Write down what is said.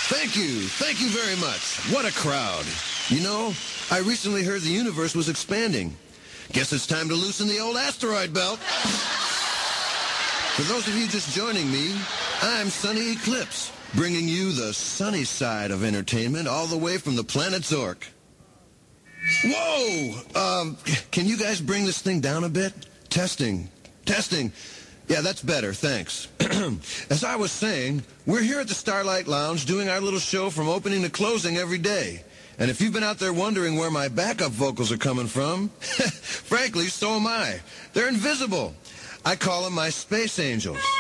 Thank you. Thank you very much. What a crowd. You know, I recently heard the universe was expanding. Guess it's time to loosen the old asteroid belt. For those of you just joining me, I'm Sunny Eclipse, bringing you the sunny side of entertainment all the way from the planet Zork. Whoa! Can you guys bring this thing down a bit? Testing. Yeah, that's better, thanks. As I was saying, we're here at the Starlight Lounge doing our little show from opening to closing every day. And if you've been out there wondering where my backup vocals are coming from, frankly, so am I. They're invisible. I call them my space angels.